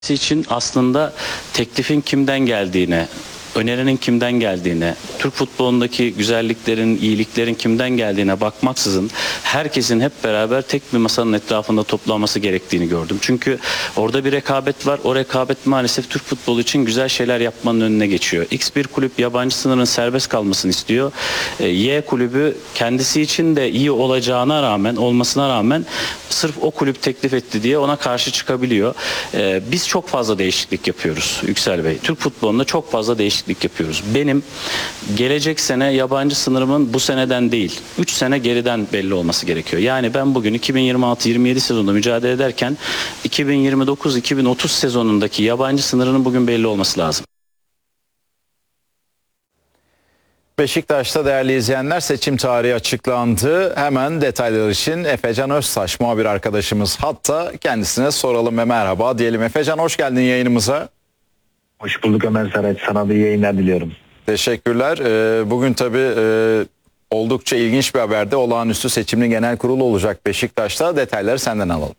için aslında teklifin kimden geldiğine, önerinin kimden geldiğine, Türk futbolundaki güzelliklerin, iyiliklerin kimden geldiğine bakmaksızın herkesin hep beraber tek bir masanın etrafında toplanması gerektiğini gördüm. Çünkü orada bir rekabet var. O rekabet maalesef Türk futbolu için güzel şeyler yapmanın önüne geçiyor. X bir kulüp yabancı sınırın serbest kalmasını istiyor. Y kulübü kendisi için de iyi olmasına rağmen sırf o kulüp teklif etti diye ona karşı çıkabiliyor. Biz çok fazla değişiklik yapıyoruz Yüksel Bey. Türk futbolunda çok fazla değişiklik yapıyoruz. Benim gelecek sene yabancı sınırımın bu seneden değil, 3 sene geriden belli olması gerekiyor. Yani ben bugün 2026-27 sezonunda mücadele ederken 2029-2030 sezonundaki yabancı sınırının bugün belli olması lazım. Beşiktaş'ta değerli izleyenler seçim tarihi açıklandı. Hemen detaylar için Efecan Öztaş muhabir arkadaşımız hatta kendisine soralım ve merhaba diyelim. Efecan hoş geldin yayınımıza. Hoş bulduk Ömer Saraç. Sana da iyi yayınlar diliyorum. Teşekkürler. Bugün tabii oldukça ilginç bir haberde olağanüstü seçimli genel kurulu olacak Beşiktaş'ta. Detayları senden alalım.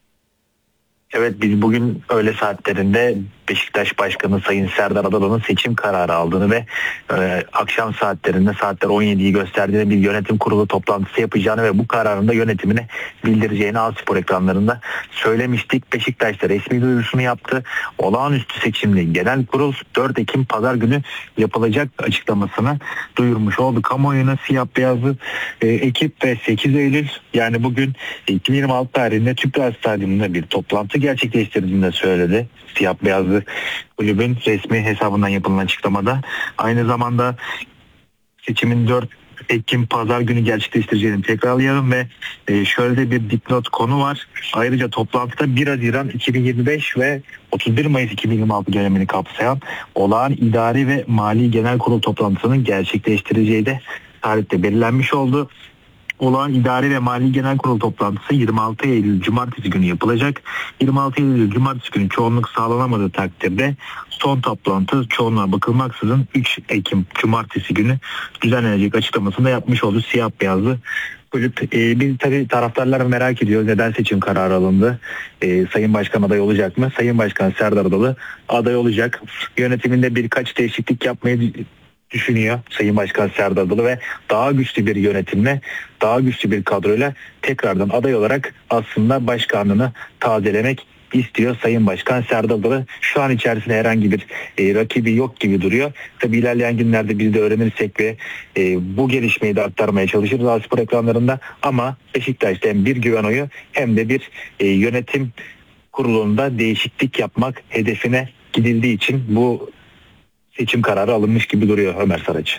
Evet, biz bugün öğle saatlerinde Beşiktaş Başkanı Sayın Serdar Adalı'nın seçim kararı aldığını ve akşam saatlerinde saatler 17'yi gösterdiğinde bir yönetim kurulu toplantısı yapacağını ve bu kararın da yönetimine bildireceğini A-Spor ekranlarında söylemiştik. Beşiktaş da resmi duyurusunu yaptı. Olağanüstü seçimli genel kurul 4 Ekim Pazar günü yapılacak açıklamasını duyurmuş oldu. Kamuoyuna siyah beyazlı ekip ve 8 Eylül yani bugün 2026 tarihinde Tüpraş Stadyumunda bir toplantı gerçekleştirdiğini de söyledi. Siyah beyazlı kulübün resmi hesabından yapılan açıklamada. Aynı zamanda seçimin 4 Ekim Pazar günü gerçekleştireceğini tekrarlayalım ve şöyle de bir dipnot konu var. Ayrıca toplantıda 1 Haziran 2025 ve 31 Mayıs 2026 dönemini kapsayan olağan idari ve mali genel kurul toplantısının gerçekleştireceği de tarihte belirlenmiş oldu. Olağan idari ve mali genel kurul toplantısı 26 Eylül Cumartesi günü yapılacak. 26 Eylül Cumartesi günü çoğunluk sağlanamadığı takdirde son toplantı çoğunluğa bakılmaksızın 3 Ekim Cumartesi günü düzenlenecek açıklamasını da yapmış oldu siyah beyazlı kulüp. Biz tabii taraftarlar merak ediyor neden seçim kararı alındı. Sayın Başkan aday olacak mı? Sayın Başkan Serdar Adalı aday olacak. Yönetiminde birkaç değişiklik yapmayı düşünüyor Sayın Başkan Serdar Adalı ve daha güçlü bir yönetimle, daha güçlü bir kadroyla tekrardan aday olarak aslında başkanlığını tazelemek istiyor Sayın Başkan Serdar Adalı. Şu an içerisinde herhangi bir rakibi yok gibi duruyor. Tabii ilerleyen günlerde biz de öğrenirsek ve bu gelişmeyi de aktarmaya çalışırız A-Spor ekranlarında. Ama Beşiktaş'ta hem bir güven oyu hem de bir yönetim kurulunda değişiklik yapmak hedefine gidildiği için bu seçim kararı alınmış gibi duruyor Ömer Saraç.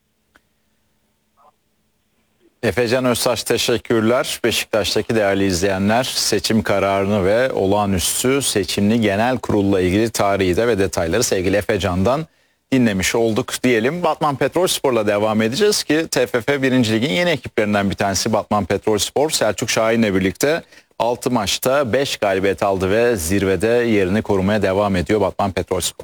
Efecan Öztaş teşekkürler. Beşiktaş'taki değerli izleyenler seçim kararını ve olağanüstü seçimli genel kurulla ilgili tarihi de ve detayları sevgili Efecan'dan dinlemiş olduk diyelim. Batman Petrolspor'la devam edeceğiz ki TFF 1. Lig'in yeni ekiplerinden bir tanesi Batman Petrolspor Selçuk Şahin'le birlikte 6 maçta 5 galibiyet aldı ve zirvede yerini korumaya devam ediyor Batman Petrolspor.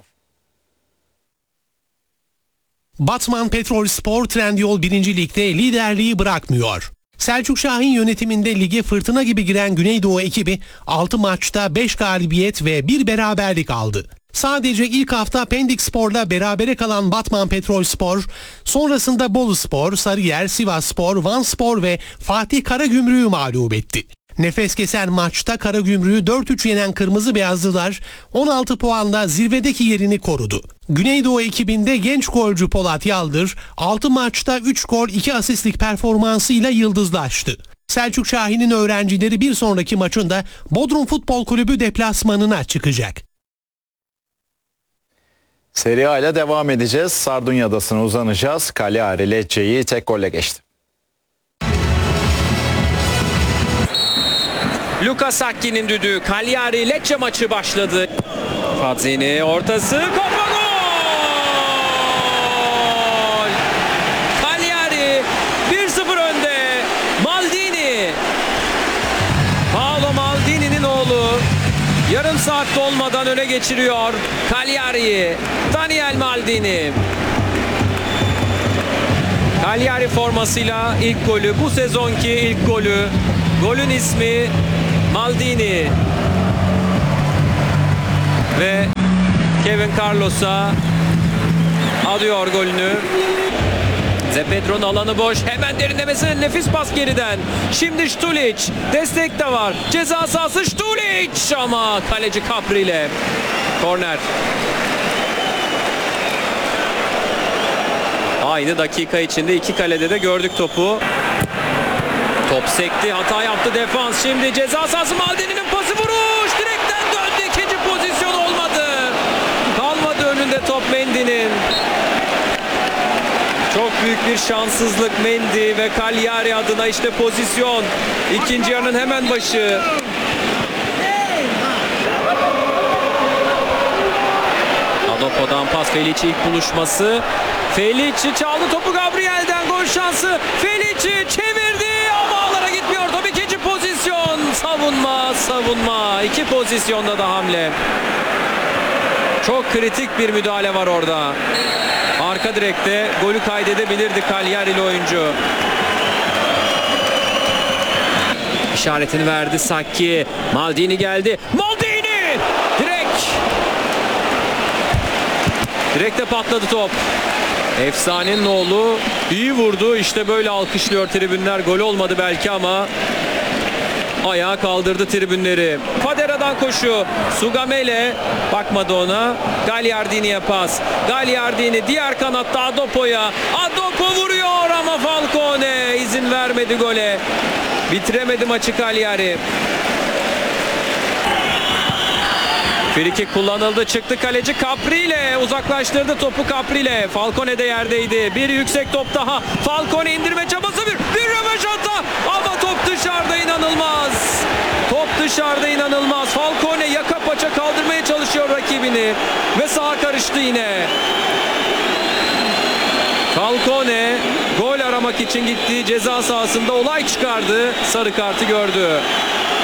Batman Petrolspor Trendyol 1. Lig'de liderliği bırakmıyor. Selçuk Şahin yönetiminde lige fırtına gibi giren Güneydoğu ekibi 6 maçta 5 galibiyet ve 1 beraberlik aldı. Sadece ilk hafta Pendikspor'la berabere kalan Batman Petrolspor, sonrasında Boluspor, Sarıyer, Sivasspor, Vanspor ve Fatih Karagümrük'ü mağlup etti. Nefes kesen maçta Karagümrük'ü 4-3 yenen Kırmızı Beyazlılar 16 puanla zirvedeki yerini korudu. Güneydoğu ekibinde genç golcü Polat Yaldır 6 maçta 3 gol 2 asistlik performansıyla yıldızlaştı. Selçuk Şahin'in öğrencileri bir sonraki maçında Bodrum Futbol Kulübü deplasmanına çıkacak. Serie A ile devam edeceğiz. Sardunya Adası'na uzanacağız. Cagliari Lecce'yi tek golle geçti. Luka Sacchi'nin düdüğü. Cagliari Lecce maçı başladı. Fadzini ortası. Kafa gol! Cagliari 1-0 önde. Maldini. Paolo Maldini'nin oğlu. Yarım saat dolmadan öne geçiriyor Cagliari'yi. Daniel Maldini. Cagliari formasıyla ilk golü. Bu sezonki ilk golü. Golün ismi Maldini. ve Kevin Carlos'a alıyor golünü. Zepedro'nun alanı boş. Hemen derinlemesine nefis pas geriden. Şimdi Štulić. Destek de var. Ceza sahası Štulić ama kaleci Capri ile korner. Aynı dakika içinde iki kalede de gördük topu. Top sekti. Hata yaptı defans. Şimdi ceza sahası Maldini'nin pası, vuruş. Direkten döndü. İkinci pozisyon olmadı. Kalmadı önünde top Mendy'nin. Çok büyük bir şanssızlık Mendy ve Cagliari adına. İşte pozisyon. İkinci yarının hemen başı. Adopo'dan pas, Felici ilk buluşması. Felici çaldı topu Gabriel'den, gol şansı. Felici çevirdi ama ağlara gitmiyor. Top ikinci pozisyon. Savunma. İki pozisyonda da hamle. Çok kritik bir müdahale var orada. Arka direkte golü kaydedebilirdi Cagliari'li oyuncu. İşaretini verdi Sacchi. Maldini geldi. Maldini! Direkte patladı top. Efsanenin oğlu iyi vurdu. İşte böyle alkışlıyor tribünler. Gol olmadı belki ama ayağa kaldırdı tribünleri. Fadera'dan koşu. Sugamele bakmadı ona. Gagliardini'ye pas. Gagliardini diğer kanatta Adopo'ya. Adopo vuruyor ama Falcone izin vermedi gole. Bitiremedi maçı Cagliari. Frikik kullanıldı, çıktı kaleci Capri ile uzaklaştırdı topu Capri ile. Falcone de yerdeydi. Bir yüksek top daha. Falcone indirme çabası, bir röveşata ama top dışarıda, inanılmaz. Top dışarıda, inanılmaz. Falcone yaka paça kaldırmaya çalışıyor rakibini ve sağa karıştı yine. Falcone gol aramak için gittiği ceza sahasında olay çıkardı. Sarı kartı gördü.